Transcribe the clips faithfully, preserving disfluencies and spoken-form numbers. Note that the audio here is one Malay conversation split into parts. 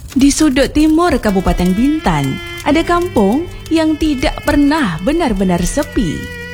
Di sudut timur Kabupaten Bintan, ada kampung yang tidak pernah benar-benar sepi.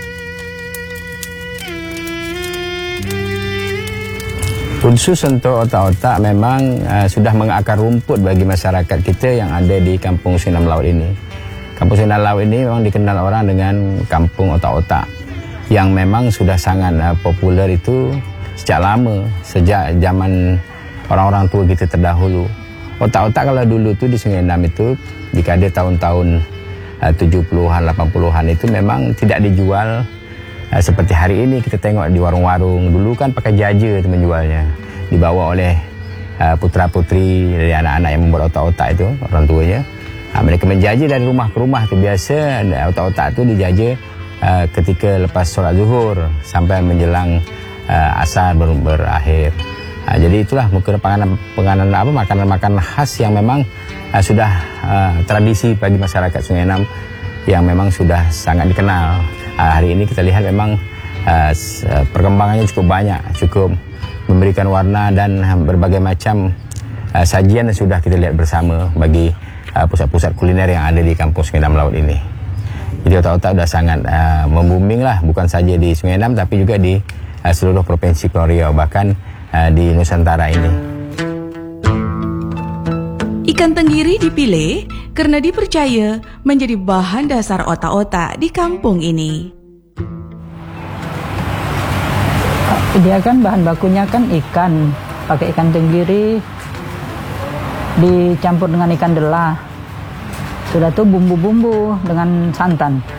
Khusus untuk otak-otak memang uh, sudah mengakar rumput bagi masyarakat kita yang ada di Kampung Sungai Enam Laut ini. Kampung Sungai Enam Laut ini memang dikenal orang dengan kampung otak-otak yang memang sudah sangat uh, populer itu sejak lama, sejak zaman orang-orang tua kita terdahulu. Otak-otak kalau dulu tu di Sungai Enam itu, jika ada tahun-tahun uh, tujuh puluhan, lapan puluhan itu memang tidak dijual uh, seperti hari ini kita tengok di warung-warung. Dulu kan pakai jaja itu menjualnya, dibawa oleh uh, putra-putri dari anak-anak yang membuat otak-otak itu, orang tuanya. Uh, mereka menjaja dari rumah ke rumah tu biasa, otak-otak itu dijaja uh, ketika lepas solat zuhur sampai menjelang uh, asar ber berakhir. Uh, jadi itulah mungkin penganan, penganan apa makanan-makanan khas yang memang uh, sudah uh, tradisi bagi masyarakat Sungai Enam yang memang sudah sangat dikenal. Uh, hari ini kita lihat memang uh, perkembangannya cukup banyak, cukup memberikan warna dan berbagai macam uh, sajian yang sudah kita lihat bersama bagi pusat-pusat uh, kuliner yang ada di Kampung Sungai Enam Laut ini. Jadi otak-otak sudah sangat uh, membooming lah, bukan saja di Sungai Enam tapi juga di uh, seluruh provinsi Kepulauan Riau, bahkan di Nusantara ini. Ikan tenggiri dipilih karena dipercaya menjadi bahan dasar otak-otak di kampung ini. Dia kan bahan bakunya kan ikan, pakai ikan tenggiri dicampur dengan ikan delah. Sudah tuh bumbu-bumbu dengan santan.